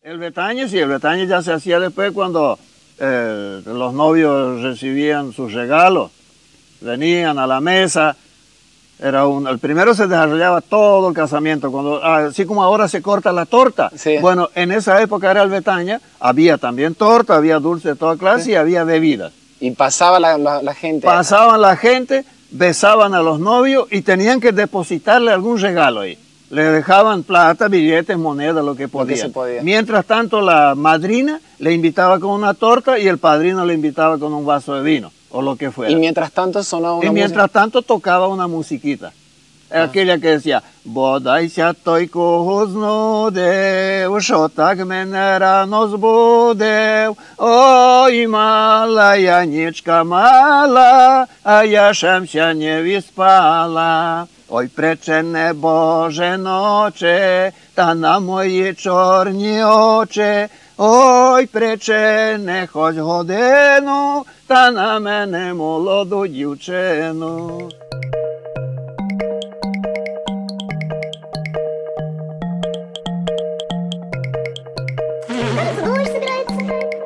El Betañe, sí, el Betañe ya se hacía después cuando los novios recibían sus regalos, venían a la mesa. El primero se desarrollaba todo el casamiento, así como ahora se corta la torta. Sí. Bueno, en esa época era el Betaña, había también torta, había dulce de toda clase, sí, y había bebidas. Y pasaba la gente. Pasaban la gente, besaban a los novios y tenían que depositarle algún regalo ahí. Le dejaban plata, billetes, monedas, lo que podían. Mientras tanto, la madrina le invitaba con una torta y el padrino le invitaba con un vaso de vino, o lo que fuera. Y mientras tanto sonaba una música. Y mientras tanto tocaba una musiquita. Aquella que decía, Bodai siatoi kohozno deu, shotak menera nos bodeu, oi mala Janička mala, a ja šem se ne vyspala. Oj prečene Bože noče, ta na moji čorni oče, oj prečene hoď hodinu, ta na mene molodu dівчину.